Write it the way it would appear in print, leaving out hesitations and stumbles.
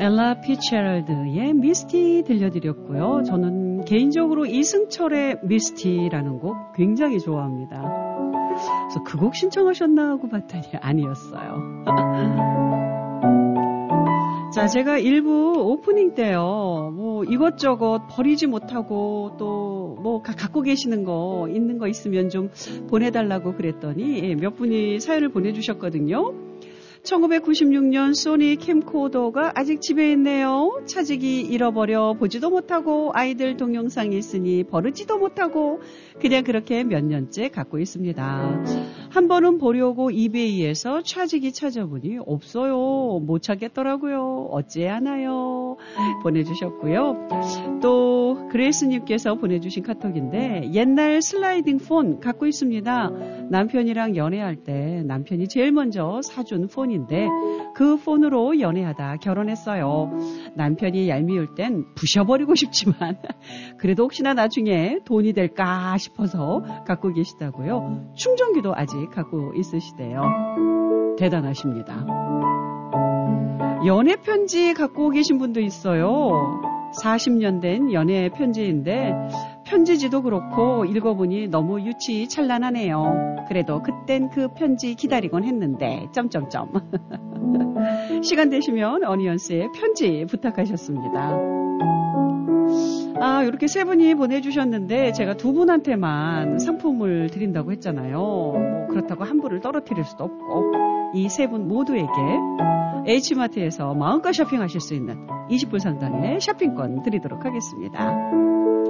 엘라 피츠제럴드의 미스티 들려드렸고요. 저는 개인적으로 이승철의 미스티라는 곡 굉장히 좋아합니다. 그래서 그 곡 신청하셨나 하고 봤더니 아니었어요. 자, 제가 일부 오프닝 때요, 뭐 이것저것 버리지 못하고 또 뭐 갖고 계시는 거 있는 거 있으면 좀 보내달라고 그랬더니 몇 분이 사연을 보내주셨거든요. 1996년 소니 캠코더가 아직 집에 있네요. 차지기 잃어버려 보지도 못하고 아이들 동영상이 있으니 버리지도 못하고 그냥 그렇게 몇 년째 갖고 있습니다. 한 번은 보려고 이베이에서 차지기 찾아보니 없어요. 못 찾겠더라고요. 어찌해야 하나요? 보내주셨고요. 또 그레이스님께서 보내주신 카톡인데 옛날 슬라이딩 폰 갖고 있습니다. 남편이랑 연애할 때 남편이 제일 먼저 사준 폰인데 그 폰으로 연애하다 결혼했어요. 남편이 얄미울 땐 부셔버리고 싶지만 그래도 혹시나 나중에 돈이 될까 싶어서 갖고 계시다고요. 충전기도 아직 갖고 있으시대요. 대단하십니다. 연애 편지 갖고 계신 분도 있어요. 40년 된 연애 편지인데 편지지도 그렇고 읽어보니 너무 유치 찬란하네요. 그래도 그땐 그 편지 기다리곤 했는데 점점점. 시간 되시면 어니언스의 편지 부탁하셨습니다. 아, 이렇게 세 분이 보내주셨는데 제가 두 분한테만 상품을 드린다고 했잖아요. 뭐 그렇다고 한 분을 떨어뜨릴 수도 없고 이 세 분 모두에게 H마트에서 마음껏 쇼핑하실 수 있는 20불 상당의 쇼핑권 드리도록 하겠습니다.